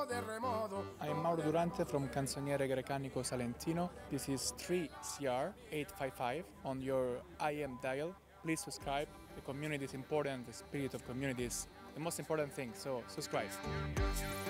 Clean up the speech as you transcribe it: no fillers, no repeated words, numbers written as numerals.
I am Mauro Durante from Canzoniere Grecanico Salentino. This is 3CR855 on your IM dial. Please subscribe. The community is important. The spirit of community is the most important thing. So subscribe.